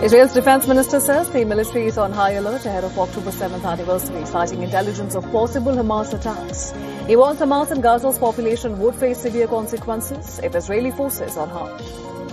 Israel's defense minister says the military is on high alert ahead of October 7th anniversary, citing intelligence of possible Hamas attacks. He warns Hamas and Gaza's population would face severe consequences if Israeli forces are harmed.